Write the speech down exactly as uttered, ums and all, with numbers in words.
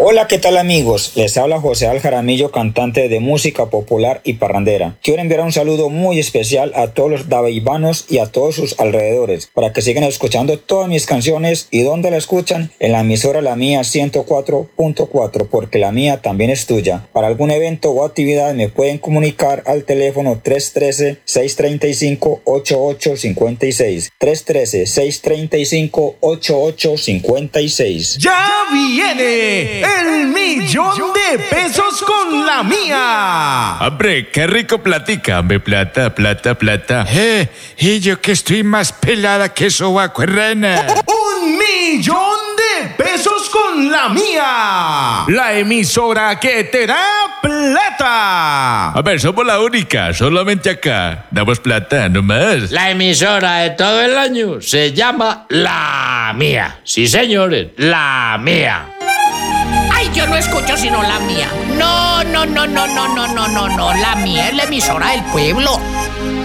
Hola, ¿qué tal amigos? Les habla José Al Jaramillo, cantante de música popular y parrandera. Quiero enviar un saludo muy especial a todos los dabeibanos y a todos sus alrededores, para que sigan escuchando todas mis canciones. ¿Y dónde la escuchan? En la emisora La Mía ciento cuatro punto cuatro, porque la mía también es tuya. Para algún evento o actividad me pueden comunicar al teléfono tres uno tres, seis tres cinco, ocho ocho cinco seis. tres uno tres, seis tres cinco, ocho ocho cinco seis. ¡Ya viene el millón de pesos con la mía! Hombre, qué rico platica, hombre, plata, plata, plata. Eh, y yo que estoy más pelada que sobacuerrana. ¡Un millón de pesos con la mía! La emisora que te da plata. A ver, somos la única, solamente acá. Damos plata, no más. La emisora de todo el año se llama La Mía. Sí, señores, La Mía. Ay, yo no escucho sino La Mía. No, no, no, no, no, no, no, no, no. La Mía es la emisora del pueblo.